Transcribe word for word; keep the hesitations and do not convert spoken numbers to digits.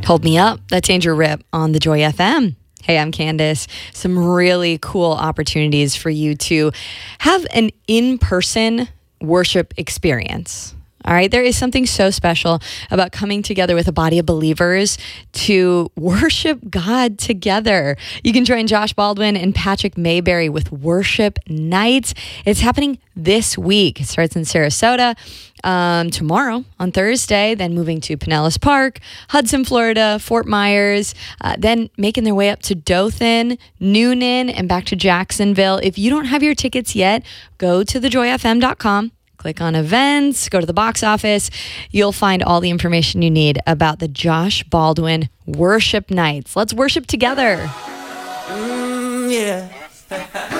Hold Me Up, that's Andrew Rip on the Joy F M. Hey, I'm Candace. Some really cool opportunities for you to have an in-person worship experience. All right, there is something so special about coming together with a body of believers to worship God together. You can join Josh Baldwin and Patrick Mayberry with Worship Nights. It's happening this week. It starts in Sarasota um, tomorrow on Thursday, then moving to Pinellas Park, Hudson, Florida, Fort Myers, uh, then making their way up to Dothan, Noonan, and back to Jacksonville. If you don't have your tickets yet, go to the joy f m dot com. Click on events, go to the box office. You'll find all the information you need about the Josh Baldwin Worship Nights. Let's worship together. Mm, yeah.